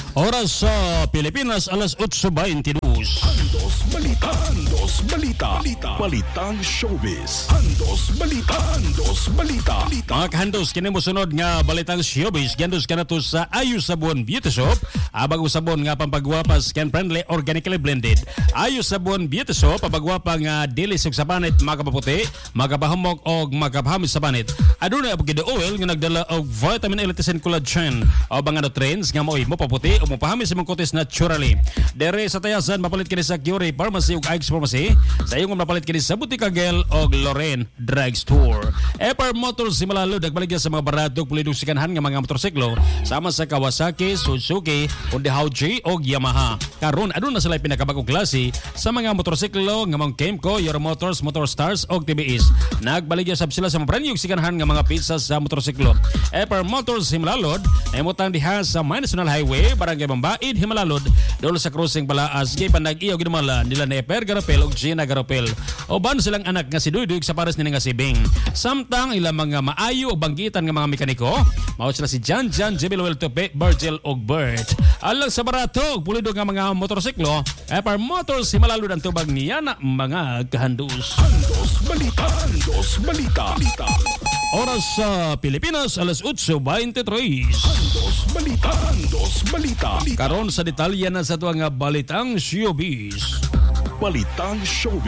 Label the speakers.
Speaker 1: Oras sa Pilipinas, alas 8:22.
Speaker 2: Andos Balita. Andos Balita. Balitang Showbiz. Andos Balita. Andos Balita.
Speaker 1: Mga kahandos, kini mo sunod nga balitang showbiz. Gandos ka na to sa Ayu Sabon Beauty Shop. Abag sabon nga pampagwapas, skin-friendly, organically blended. Ayu Sabon Beauty Shop, pabagwapa nga dili sa sabanit, makapaputi, makapahumok o makapahamis sa banit. Aduna abagid oil nga nagdala og vitamin L-lysine collagen o mga nutrients nga mo'y mopaputi o mopahamis sa mga kutis naturally. Dere sa tayasan, mapalit kini sa Curie Pharmacy ug Ike's Pharmacy. Sa iyong mapalit kini sa Butika Gel og Loren Drugstore. Epar Motors si Malalo nagbaligya sa mga baratog pulidong sikanhan nga mga motorsiklo sama sa Kawasaki, Suzuki, Honda Hauji og Yamaha. Karon aduna na sila pinakabagong klase sa mga motorsiklo nga mga Kemco, Euro Motors, Motorstars og TBS. Nagbaligya sab sila sa mga brand new sikanhan nga mga pizza sa motorsiklo. Epar Motors Himalalod ay mutang diha sa National Highway, Barangay Bambaid, Himalalod, dolo sa crossing Balaas, gay panag-iyo ginamala nila ni Eper Garapel og Gina Garapel. Oban silang anak nga si Duydoy sa pares ni nga si Bing. Samtang ilang mga maayo o banggitan nga mga mekaniko, mao sila si Jan, Jebel Tope, Virgil og Bert. Alang sa barato, pulido nga mga motorsiklo, Epar Motors Himalalod ang tubag niya na mga kahandus.
Speaker 2: Andos Balita. Andos Balita.
Speaker 1: Oras sa Pilipinas, alas 8:23.
Speaker 2: Andos Balita. Andos Balita.
Speaker 1: Karon sa detalye na sa tuwa nga balitang showbiz.
Speaker 2: Balitang Showbiz.